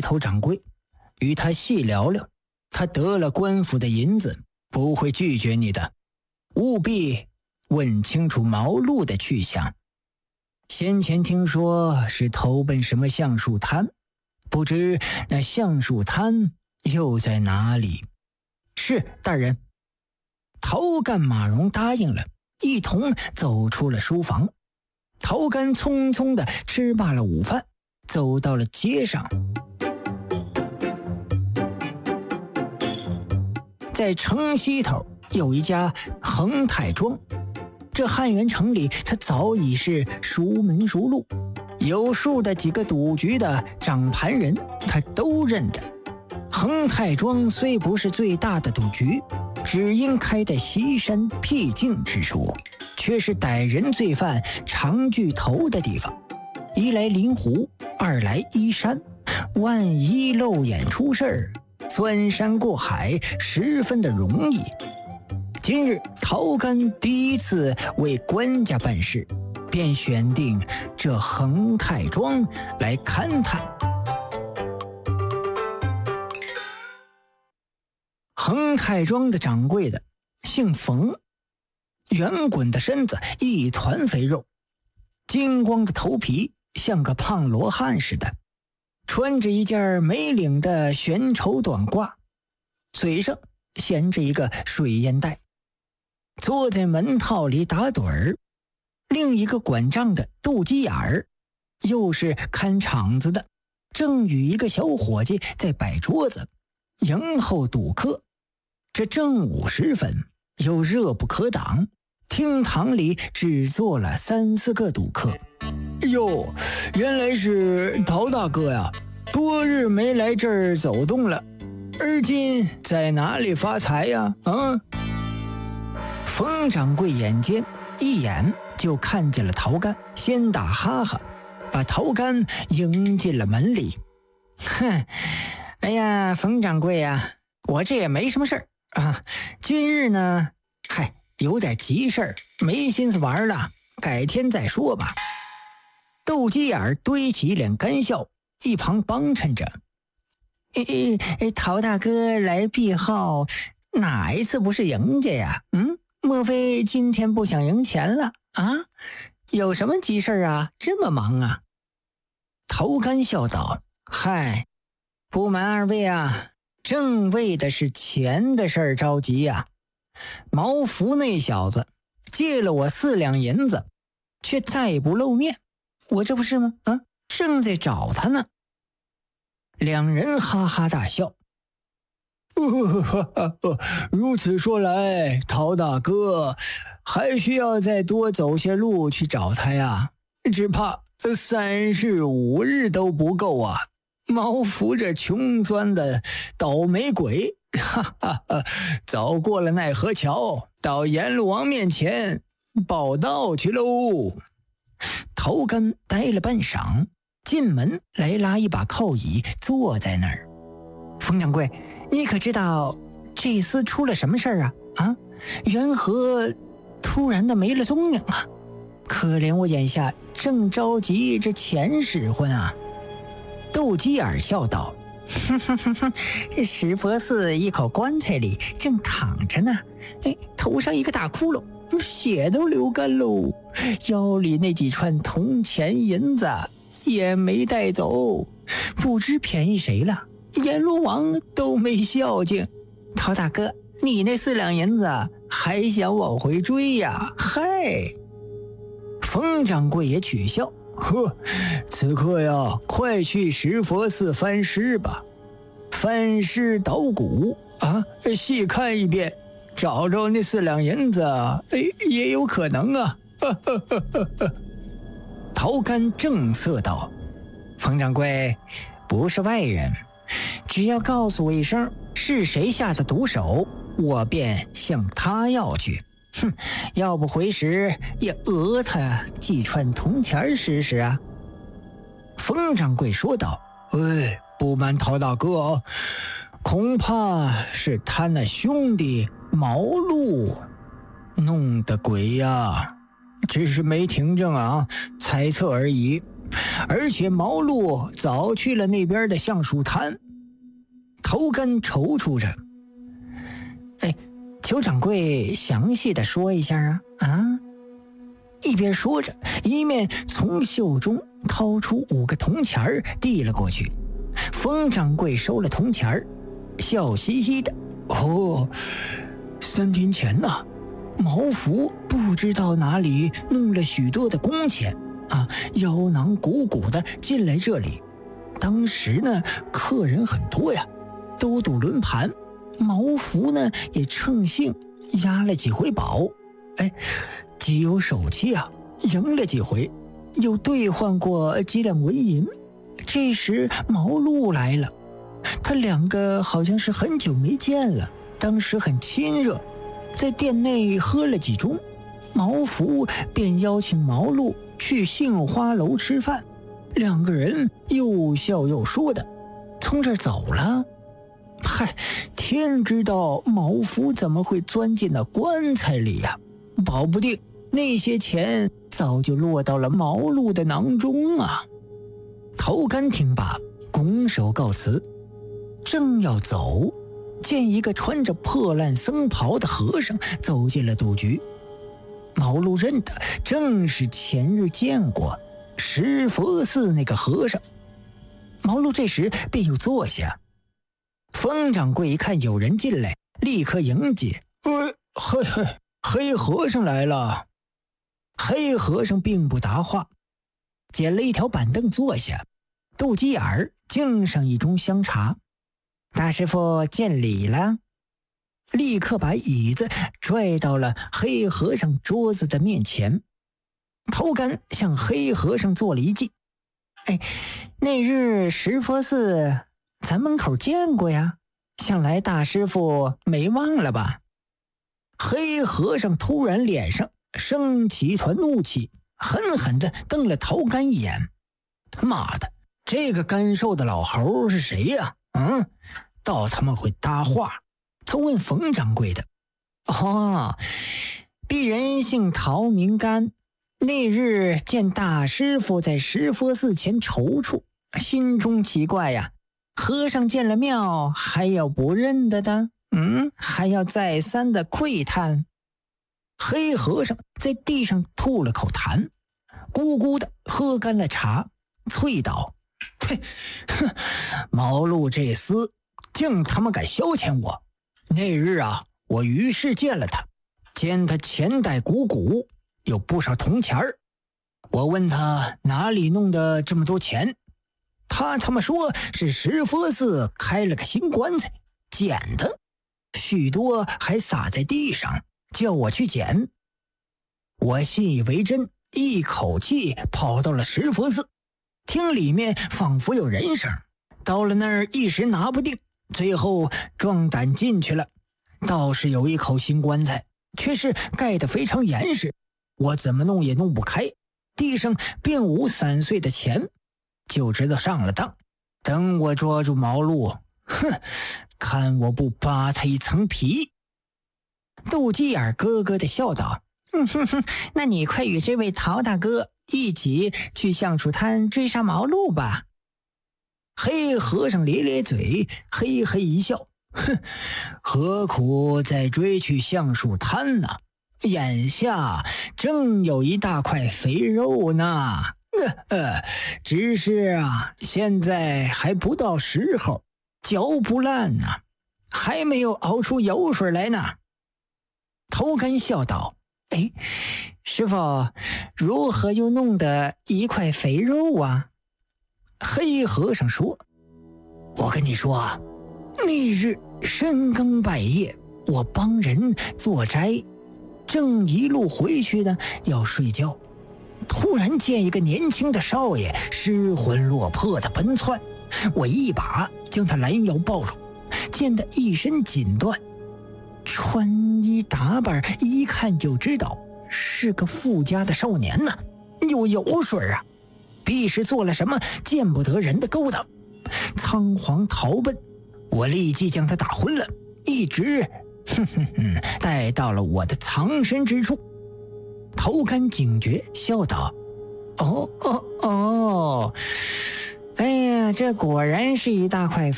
头掌柜，与他细聊聊，他得了官府的银子，不会拒绝你的，务必问清楚毛路的去向。先前听说是投奔什么橡树滩，不知那橡树滩又在哪里？是，大人。陶干马荣答应了，一同走出了书房。陶干匆匆地吃罢了午饭，走到了街上。在城西头有一家恒泰庄，这汉源城里他早已是熟门熟路，有数的几个赌局的掌盘人他都认得。恒泰庄虽不是最大的赌局，只因开在西山僻静之处，却是逮人罪犯常聚头的地方。一来临湖，二来依山，万一漏眼出事儿，钻山过海十分的容易。今日陶干第一次为官家办事，便选定这恒泰庄来勘探。恒泰庄的掌柜的姓冯，圆滚的身子一团肥肉，金光的头皮像个胖罗汉似的，穿着一件没领的悬绸短褂，嘴上衔着一个水烟袋，坐在门套里打盹儿。另一个管账的斗鸡眼儿，又是看场子的，正与一个小伙计在摆桌子迎候赌客。这正午时分，又热不可挡，厅堂里只坐了3、4个赌客。哟，原来是陶大哥呀，多日没来这儿走动了，而今在哪里发财呀？冯掌柜眼尖，一眼就看见了陶干，先打哈哈，把陶干迎进了门里。哼，哎呀，冯掌柜呀，我这也没什么事儿啊，今日呢，有点急事儿，没心思玩了，改天再说吧。斗鸡眼堆起一脸干笑，一旁帮衬着。陶大哥来避号，哪一次不是赢家呀？莫非今天不想赢钱了啊？有什么急事啊？这么忙啊？陶干笑道：嗨，不瞒二位啊，正为的是钱的事儿着急呀。毛福那小子借了我4两银子，却再不露面，我这不是吗？正在找他呢。两人哈哈大笑。如此说来，陶大哥还需要再多走些路去找他呀，只怕3日5日都不够啊。毛福这穷钻的倒霉鬼，早过了奈何桥，到阎罗王面前报道去喽。陶干呆了半晌，进门来拉一把靠椅坐在那儿。冯掌柜，你可知道这厮出了什么事儿啊？缘何突然的没了踪影啊？可怜我眼下正着急这钱使唤啊。斗鸡眼笑道：石佛寺一口棺材里正躺着呢，头上一个大窟窿，血都流干喽，腰里那几串铜钱银子也没带走，不知便宜谁了，阎罗王都没孝敬。陶大哥，你那4两银子还想往回追呀？嗨！冯掌柜也取笑：此刻呀，快去石佛寺翻尸吧，翻尸捣鼓啊，细看一遍，找着那4两银子，也有可能啊。陶干正色道：冯掌柜不是外人，只要告诉我一声是谁下的毒手，我便向他要去。要不回时也讹他几串铜钱试试啊。冯掌柜说道：不瞒陶大哥，恐怕是他那兄弟毛路弄的鬼呀，只是没凭证啊，猜测而已。 而且毛路早去了那边的橡树滩。头根踌躇着，邱掌柜详细的说一下啊！一边说着，一面从袖中掏出5个铜钱递了过去。冯掌柜收了铜钱，笑嘻嘻的：“哦，3天前呐，毛福不知道哪里弄了许多的工钱啊，腰囊鼓鼓的进来这里。当时呢，客人很多呀，都赌轮盘。毛福呢也乘兴押了几回宝，极有手气啊，赢了几回，又兑换过几两纹银。这时毛路来了，他2个好像是很久没见了，当时很亲热，在店内喝了几盅，毛福便邀请毛路去杏花楼吃饭，2个人又笑又说的从这儿走了。嗨，天知道毛福怎么会钻进那棺材里呀，保不定那些钱早就落到了毛路的囊中啊。”头干听罢，拱手告辞，正要走，见一个穿着破烂僧袍的和尚走进了赌局。毛路认得，正是前日见过石佛寺那个和尚。毛路这时便又坐下。冯掌柜一看有人进来，立刻迎接：“黑和尚来了。”黑和尚并不答话，捡了一条板凳坐下，斗鸡眼敬上一盅香茶。“大师傅见礼了。”立刻把椅子拽到了黑和尚桌子的面前。头干向黑和尚做了一记：“那日石佛寺咱门口见过呀，想来大师傅没忘了吧？”黑和尚突然脸上升起一团怒气，狠狠地瞪了头干一眼。他妈的，这个干瘦的老猴是谁呀？倒他妈会搭话。他问冯掌柜的：“鄙人姓陶名干，那日见大师傅在石佛寺前踌躇，心中奇怪呀，和尚见了庙还要不认得的？还要再三的喟叹。”黑和尚在地上吐了口痰，咕咕的喝干了茶，啐道：“毛路这厮竟他妈敢消遣我！那日啊，我于是见了他，见他钱袋鼓鼓，有不少铜钱儿。我问他哪里弄的这么多钱，他妈说是石佛寺开了个新棺材，捡的，许多还撒在地上，叫我去捡。我信以为真，一口气跑到了石佛寺，听里面仿佛有人声，到了那儿一时拿不定，最后壮胆进去了。倒是有一口新棺材，却是盖得非常严实，我怎么弄也弄不开，地上并无散碎的钱，就知道上了当。等我捉住毛路，看我不扒他一层皮。”斗鸡眼咯咯的笑道：“那你快与这位陶大哥一起去橡树滩追杀毛路吧。”黑和尚咧咧嘴，嘿嘿一笑：“何苦再追去橡树滩呢？眼下正有一大块肥肉呢。只是啊，现在还不到时候，嚼不烂呢，还没有熬出油水来呢。”头干笑道：“师傅，如何又弄得一块肥肉啊？”黑和尚说：“我跟你说啊，那日深更半夜，我帮人做斋，正一路回去呢，要睡觉，突然见一个年轻的少爷失魂落魄的奔窜，我一把将他拦腰抱住，见他一身锦缎，穿衣打扮一看就知道是个富家的少年呐，有油水啊，必是做了什么见不得人的勾当，仓皇逃奔。我立即将他打昏了，一直带到了我的藏身之处。头干警觉笑道：“ 哦，哎呀，这果然是一大块